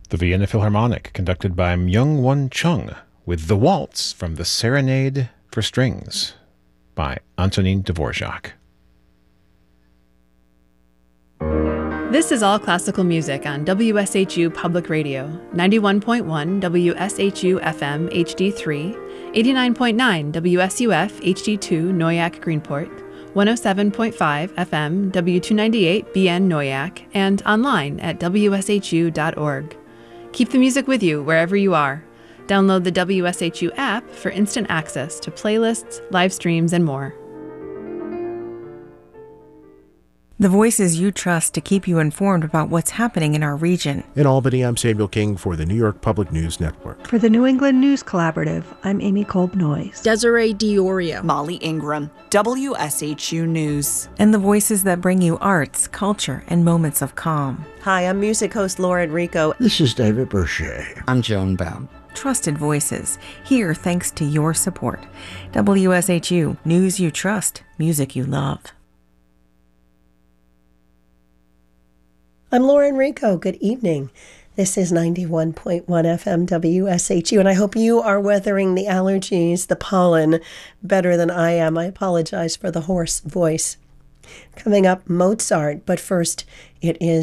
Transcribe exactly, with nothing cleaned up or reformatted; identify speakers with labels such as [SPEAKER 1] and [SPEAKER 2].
[SPEAKER 1] The Vienna Philharmonic, conducted by Myung-Won Chung, with The Waltz from the Serenade for Strings by Antonin Dvorak.
[SPEAKER 2] This is All Classical Music on W S H U Public Radio, ninety-one point one W S H U F M H D three, eighty-nine point nine W S U F H D two Noyak Greenport, one oh seven point five F M W two ninety-eight B N Noyak, and online at W S H U dot org. Keep the music with you wherever you are. Download the W S H U app for instant access to playlists, live streams, and more.
[SPEAKER 3] The voices you trust to keep you informed about what's happening in our region.
[SPEAKER 4] In Albany, I'm Samuel King for the New York Public News Network.
[SPEAKER 5] For the New England News Collaborative, I'm Amy Kolb-Noyes.
[SPEAKER 6] Desiree Diorio.
[SPEAKER 7] Molly Ingram, W S H U News.
[SPEAKER 3] And the voices that bring you arts, culture, and moments of calm.
[SPEAKER 8] Hi, I'm music host Laura Enrico.
[SPEAKER 9] This is David Boucher.
[SPEAKER 10] I'm Joan Baum.
[SPEAKER 3] Trusted voices, here thanks to your support. W S H U, news you trust, music you love.
[SPEAKER 8] I'm Laura Enrico. Good evening. This is ninety-one point one F M W S H U, and I hope you are weathering the allergies, the pollen, better than I am. I apologize for the hoarse voice. Coming up, Mozart, but first, it is